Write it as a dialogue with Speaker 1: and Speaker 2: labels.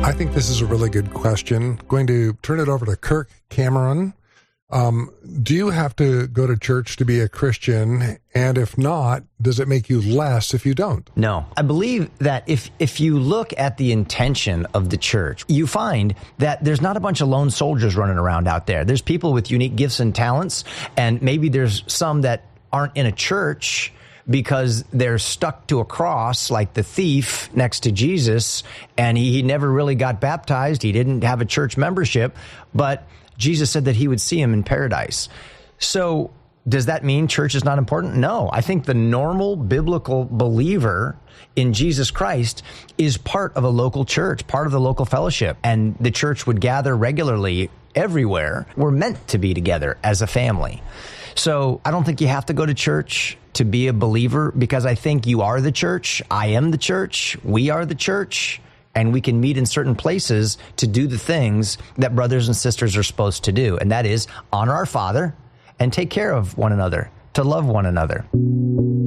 Speaker 1: I think this is a really good question. Going to turn it over to Kirk Cameron. Do you have to go to church to be a Christian? And if not, does it make you less if you don't?
Speaker 2: No. I believe that if you look at the intention of the church, you find that there's not a bunch of lone soldiers running around out there. There's people with unique gifts and talents, and maybe there's some that aren't in a church because they're stuck to a cross like the thief next to Jesus, and he never really got baptized. He didn't have a church membership, but Jesus said that he would see him in paradise. So does that mean church is not important? No. I think the normal biblical believer in Jesus Christ is part of a local church, part of the local fellowship, and the church would gather regularly everywhere. We're meant to be together as a family. So I don't think you have to go to church to be a believer, because I think you are the church. I am the church. We are the church. And we can meet in certain places to do the things that brothers and sisters are supposed to do. And that is honor our Father and take care of one another, to love one another.